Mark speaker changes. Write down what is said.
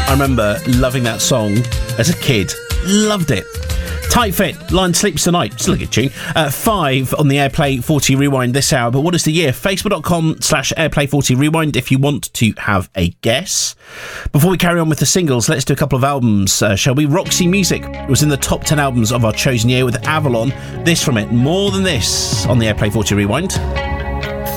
Speaker 1: I remember loving that song as a kid. Loved it. Tight Fit, Lion Sleeps Tonight. Still a good tune. 5 on the Airplay 40 Rewind this hour. But what is the year? Facebook.com/Airplay40 Rewind if you want to have a guess. Before we carry on with the singles, let's do a couple of albums, shall we? Roxy Music was in the top 10 albums of our chosen year with Avalon. This from it, More Than This, on the Airplay 40 Rewind.